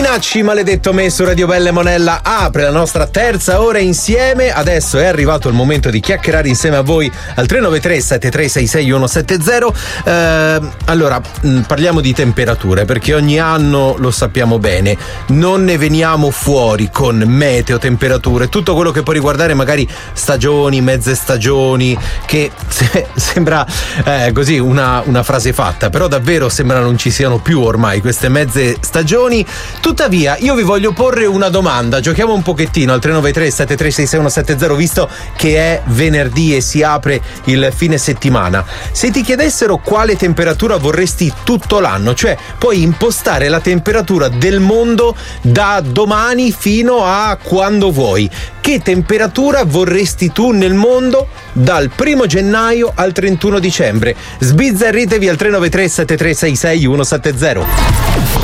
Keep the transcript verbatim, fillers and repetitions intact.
Minacci, maledetto me, su Radio Belle Monella apre la nostra terza ora insieme. Adesso è arrivato il momento di chiacchierare insieme a voi al tre nove tre sette tre sei sei uno sette zero. Eh, allora, mh, parliamo di temperature, perché ogni anno, lo sappiamo bene, non ne veniamo fuori con meteo, temperature, tutto quello che può riguardare magari stagioni, mezze stagioni, che se, sembra eh, così una, una frase fatta, però davvero sembra non ci siano più ormai queste mezze stagioni. Tuttavia io vi voglio porre una domanda, giochiamo un pochettino al tre nove tre sette tre sei sei uno sette zero, visto che è venerdì e si apre il fine settimana. Se ti chiedessero quale temperatura vorresti tutto l'anno, cioè puoi impostare la temperatura del mondo da domani fino a quando vuoi, che temperatura vorresti tu nel mondo dal primo gennaio al trentuno dicembre? Sbizzarritevi al tre nove tre sette tre sei sei uno sette zero.